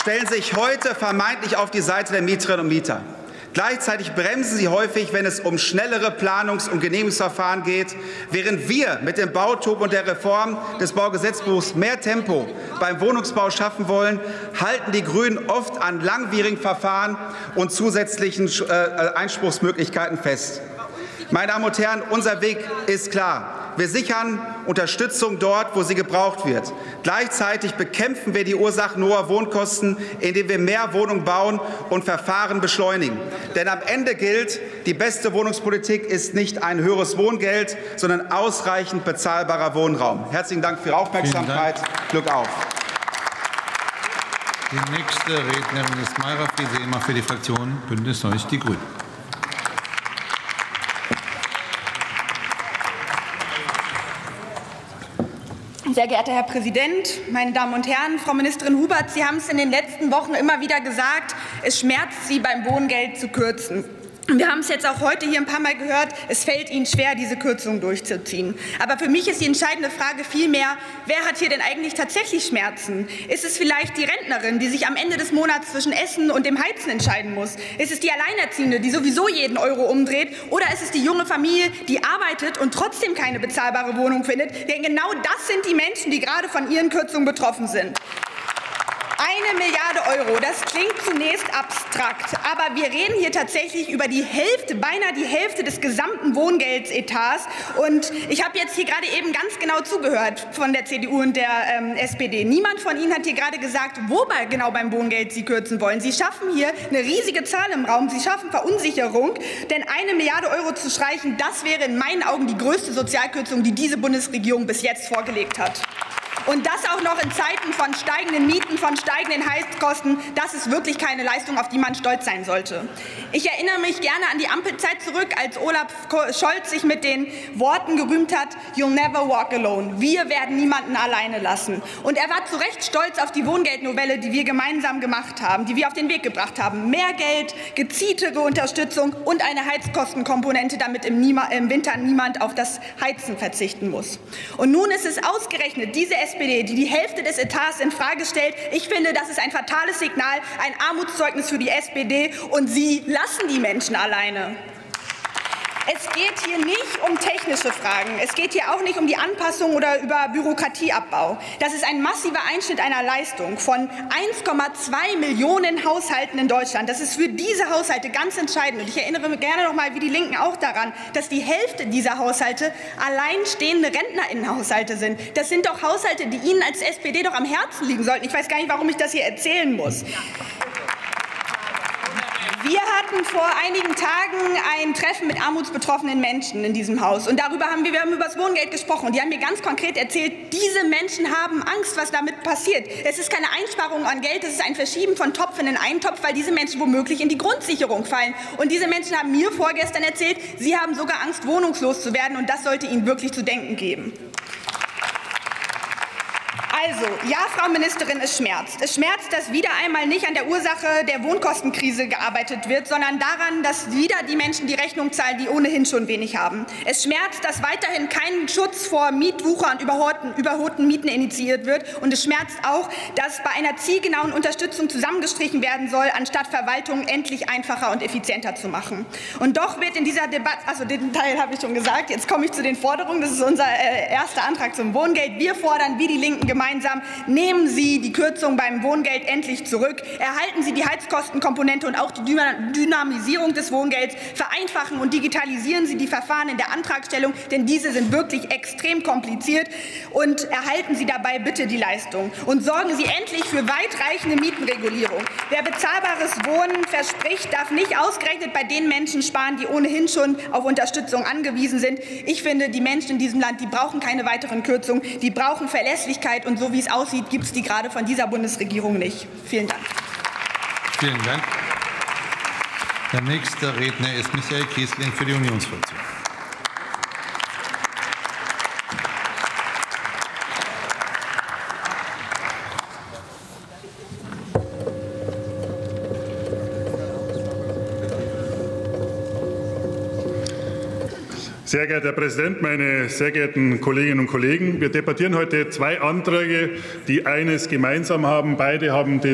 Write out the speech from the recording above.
stellen sich heute vermeintlich auf die Seite der Mieterinnen und Mieter. Gleichzeitig bremsen Sie häufig, wenn es um schnellere Planungs- und Genehmigungsverfahren geht. Während wir mit dem Bauturbo und der Reform des Baugesetzbuchs mehr Tempo beim Wohnungsbau schaffen wollen, halten die Grünen oft an langwierigen Verfahren und zusätzlichen Einspruchsmöglichkeiten fest. Meine Damen und Herren, unser Weg ist klar. Wir sichern Unterstützung dort, wo sie gebraucht wird. Gleichzeitig bekämpfen wir die Ursachen hoher Wohnkosten, indem wir mehr Wohnungen bauen und Verfahren beschleunigen. Denn am Ende gilt, die beste Wohnungspolitik ist nicht ein höheres Wohngeld, sondern ausreichend bezahlbarer Wohnraum. Herzlichen Dank für Ihre Aufmerksamkeit. Glück auf. Die nächste Rednerin ist Mayra Friese-Emer für die Fraktion Bündnis 90 Die Grünen. Sehr geehrter Herr Präsident, meine Damen und Herren! Frau Ministerin Hubert, Sie haben es in den letzten Wochen immer wieder gesagt, es schmerzt Sie, beim Wohngeld zu kürzen. Wir haben es jetzt auch heute hier ein paar Mal gehört, es fällt Ihnen schwer, diese Kürzung durchzuziehen. Aber für mich ist die entscheidende Frage vielmehr, wer hat hier denn eigentlich tatsächlich Schmerzen? Ist es vielleicht die Rentnerin, die sich am Ende des Monats zwischen Essen und dem Heizen entscheiden muss? Ist es die Alleinerziehende, die sowieso jeden Euro umdreht? Oder ist es die junge Familie, die arbeitet und trotzdem keine bezahlbare Wohnung findet? Denn genau das sind die Menschen, die gerade von Ihren Kürzungen betroffen sind. 1 Milliarde Euro, das klingt zunächst abstrakt, aber wir reden hier tatsächlich über die Hälfte, beinahe die Hälfte des gesamten Wohngeldsetats. Und ich habe jetzt hier gerade eben ganz genau zugehört von der CDU und der SPD. Niemand von Ihnen hat hier gerade gesagt, wobei genau beim Wohngeld Sie kürzen wollen. Sie schaffen hier eine riesige Zahl im Raum. Sie schaffen Verunsicherung, denn 1 Milliarde Euro zu streichen, das wäre in meinen Augen die größte Sozialkürzung, die diese Bundesregierung bis jetzt vorgelegt hat. Und das auch noch in Zeiten von steigenden Mieten, von steigenden Heizkosten. Das ist wirklich keine Leistung, auf die man stolz sein sollte. Ich erinnere mich gerne an die Ampelzeit zurück, als Olaf Scholz sich mit den Worten gerühmt hat, "You'll never walk alone." Wir werden niemanden alleine lassen. Und er war zu Recht stolz auf die Wohngeldnovelle, die wir gemeinsam gemacht haben, die wir auf den Weg gebracht haben. Mehr Geld, gezieltere Unterstützung und eine Heizkostenkomponente, damit im Winter niemand auf das Heizen verzichten muss. Und nun ist es ausgerechnet diese SPD, die die Hälfte des Etats in Frage stellt. Ich finde, das ist ein fatales Signal, ein Armutszeugnis für die SPD, und Sie lassen die Menschen alleine. Es geht hier nicht um technische Fragen. Es geht hier auch nicht um die Anpassung oder über Bürokratieabbau. Das ist ein massiver Einschnitt einer Leistung von 1,2 Millionen Haushalten in Deutschland. Das ist für diese Haushalte ganz entscheidend. Und ich erinnere mich gerne noch mal, wie die Linken auch daran, dass die Hälfte dieser Haushalte alleinstehende RentnerInnenhaushalte sind. Das sind doch Haushalte, die Ihnen als SPD doch am Herzen liegen sollten. Ich weiß gar nicht, warum ich das hier erzählen muss. Wir hatten vor einigen Tagen ein Treffen mit armutsbetroffenen Menschen in diesem Haus. Und wir haben über das Wohngeld gesprochen. Und die haben mir ganz konkret erzählt, diese Menschen haben Angst, was damit passiert. Es ist keine Einsparung an Geld, es ist ein Verschieben von Topf in den einen Topf, weil diese Menschen womöglich in die Grundsicherung fallen. Und diese Menschen haben mir vorgestern erzählt, sie haben sogar Angst, wohnungslos zu werden. Und das sollte ihnen wirklich zu denken geben. Also, ja, Frau Ministerin, es schmerzt. Es schmerzt, dass wieder einmal nicht an der Ursache der Wohnkostenkrise gearbeitet wird, sondern daran, dass wieder die Menschen die Rechnung zahlen, die ohnehin schon wenig haben. Es schmerzt, dass weiterhin kein Schutz vor Mietwucher und überholten Mieten initiiert wird. Und es schmerzt auch, dass bei einer zielgenauen Unterstützung zusammengestrichen werden soll, anstatt Verwaltung endlich einfacher und effizienter zu machen. Und doch wird in dieser Debatte, also den Teil habe ich schon gesagt, jetzt komme ich zu den Forderungen. Das ist unser erster Antrag zum Wohngeld. Wir fordern, wie die Linken gemeinsam, nehmen Sie die Kürzung beim Wohngeld endlich zurück, erhalten Sie die Heizkostenkomponente und auch die Dynamisierung des Wohngelds, vereinfachen und digitalisieren Sie die Verfahren in der Antragstellung, denn diese sind wirklich extrem kompliziert, und erhalten Sie dabei bitte die Leistung. Und sorgen Sie endlich für weitreichende Mietenregulierung. Wer bezahlbares Wohnen verspricht, darf nicht ausgerechnet bei den Menschen sparen, die ohnehin schon auf Unterstützung angewiesen sind. Ich finde, die Menschen in diesem Land, die brauchen keine weiteren Kürzungen, die brauchen Verlässlichkeit, und so wie es aussieht, gibt es die gerade von dieser Bundesregierung nicht. Vielen Dank. Vielen Dank. Der nächste Redner ist Michael Kiesling für die Unionsfraktion. Sehr geehrter Herr Präsident, meine sehr geehrten Kolleginnen und Kollegen! Wir debattieren heute zwei Anträge, die eines gemeinsam haben. Beide haben den